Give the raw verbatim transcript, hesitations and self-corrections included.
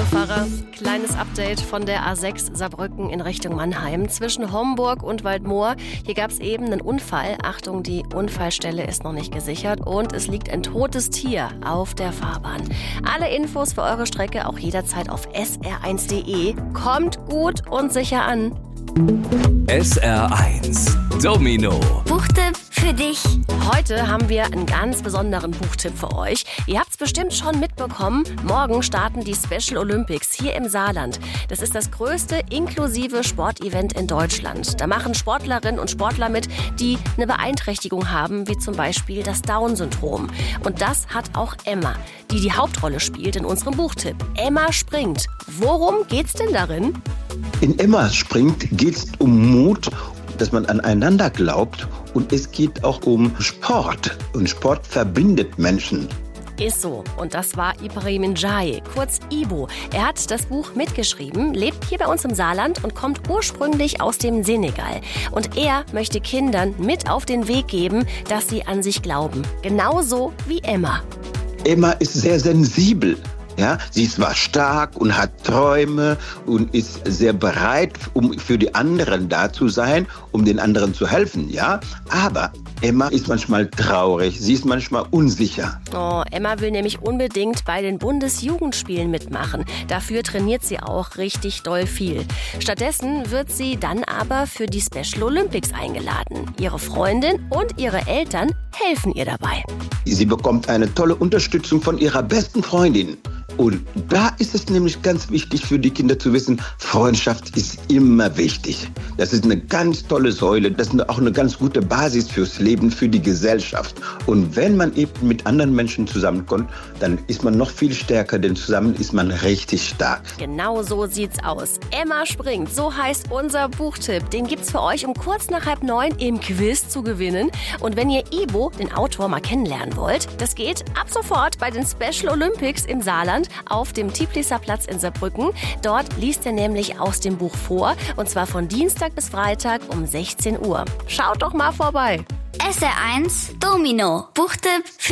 Pfarrer, kleines Update von der A sechs Saarbrücken in Richtung Mannheim zwischen Homburg und Waldmoor. Hier gab es eben einen Unfall. Achtung, die Unfallstelle ist noch nicht gesichert und es liegt ein totes Tier auf der Fahrbahn. Alle Infos für eure Strecke auch jederzeit auf S R eins Punkt de. Kommt gut und sicher an. S R eins Domino Buchtipp für dich. Heute haben wir einen ganz besonderen Buchtipp für euch. Ihr habt es bestimmt schon mitbekommen. Morgen starten die Special Olympics hier im Saarland. Das ist das größte inklusive Sportevent in Deutschland. Da machen Sportlerinnen und Sportler mit, die eine Beeinträchtigung haben, wie zum Beispiel das Down-Syndrom. Und das hat auch Emma, die die Hauptrolle spielt in unserem Buchtipp. Emma springt. Worum geht's denn darin? In Emma springt geht es um Mut, dass man aneinander glaubt, und es geht auch um Sport. Und Sport verbindet Menschen. Ist so. Und das war Ibrahim Ndiaye, kurz Ibo. Er hat das Buch mitgeschrieben, lebt hier bei uns im Saarland und kommt ursprünglich aus dem Senegal. Und er möchte Kindern mit auf den Weg geben, dass sie an sich glauben. Genauso wie Emma. Emma ist sehr sensibel. Ja, sie ist zwar stark und hat Träume und ist sehr bereit, um für die anderen da zu sein, um den anderen zu helfen, ja. Aber Emma ist manchmal traurig, sie ist manchmal unsicher. Oh, Emma will nämlich unbedingt bei den Bundesjugendspielen mitmachen. Dafür trainiert sie auch richtig doll viel. Stattdessen wird sie dann aber für die Special Olympics eingeladen. Ihre Freundin und ihre Eltern helfen ihr dabei. Sie bekommt eine tolle Unterstützung von ihrer besten Freundin. Und da ist es nämlich ganz wichtig für die Kinder zu wissen, Freundschaft ist immer wichtig. Das ist eine ganz tolle Säule, das ist auch eine ganz gute Basis fürs Leben, für die Gesellschaft. Und wenn man eben mit anderen Menschen zusammenkommt, dann ist man noch viel stärker, denn zusammen ist man richtig stark. Genau so sieht's aus. Emma springt, so heißt unser Buchtipp. Den gibt's für euch um kurz nach halb neun im Quiz zu gewinnen. Und wenn ihr Ibo, den Autor, mal kennenlernen wollt, das geht ab sofort bei den Special Olympics im Saarland auf dem Tieplicer Platz in Saarbrücken. Dort liest er nämlich aus dem Buch vor, und zwar von Dienstag bis Freitag um sechzehn Uhr. Schaut doch mal vorbei. S R eins Domino Buchtipp für